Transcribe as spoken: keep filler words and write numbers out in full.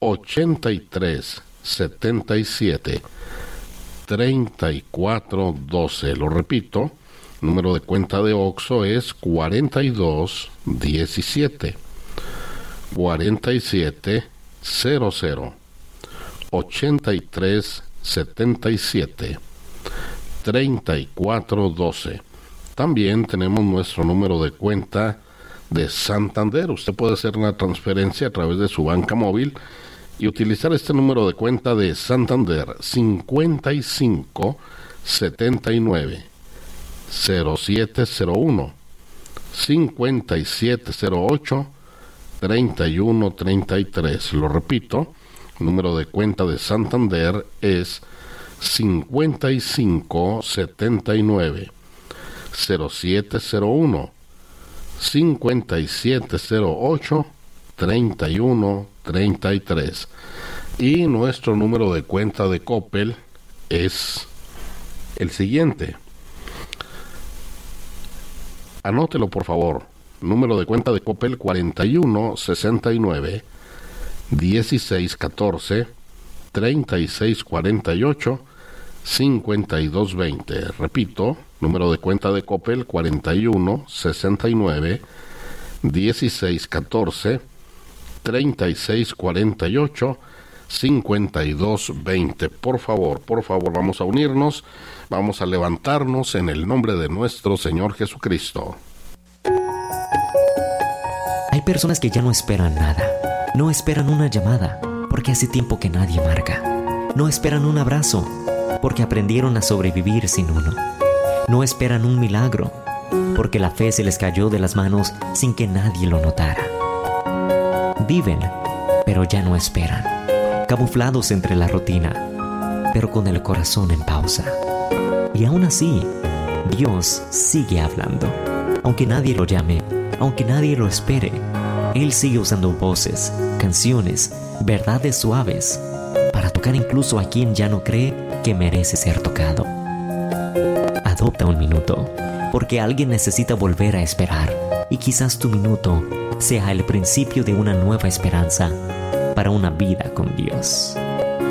ochenta y tres setenta y siete treinta y cuatro doce. Lo repito, número de cuenta de Oxxo es cuarenta y dos diecisiete cuarenta y siete cero cero ochenta y tres setenta y siete treinta y cuatro doce. También tenemos nuestro número de cuenta de Santander. Usted puede hacer una transferencia a través de su banca móvil y utilizar este número de cuenta de Santander: cincuenta y cinco setenta y nueve cero siete cero uno cincuenta y siete cero ocho treinta y uno treinta y tres. Lo repito, el número de cuenta de Santander es cincuenta y cinco setenta y nueve cero siete cero uno cincuenta y siete cero ocho treinta y uno treinta y tres. Y nuestro número de cuenta de Coppel es el siguiente. Anótelo, por favor. Número de cuenta de Coppel: cuarenta y uno sesenta y nueve dieciséis catorce treinta y seis cuarenta y ocho cincuenta y dos veinte. Repito, número de cuenta de Coppel: cuarenta y uno sesenta y nueve dieciséis catorce treinta y seis cuarenta y ocho cincuenta y dos veinte. Por favor, por favor, vamos a unirnos, vamos a levantarnos en el nombre de nuestro Señor Jesucristo. Hay personas que ya no esperan nada. No esperan una llamada, porque hace tiempo que nadie marca. No esperan un abrazo, porque aprendieron a sobrevivir sin uno. No esperan un milagro, porque la fe se les cayó de las manos sin que nadie lo notara. Viven, pero ya no esperan, camuflados entre la rutina, pero con el corazón en pausa. Y aún así, Dios sigue hablando. Aunque nadie lo llame, aunque nadie lo espere, Él sigue usando voces, canciones, verdades suaves, para tocar incluso a quien ya no cree que merece ser tocado. Adopta un minuto, porque alguien necesita volver a esperar, y quizás tu minuto sea el principio de una nueva esperanza para una vida con Dios.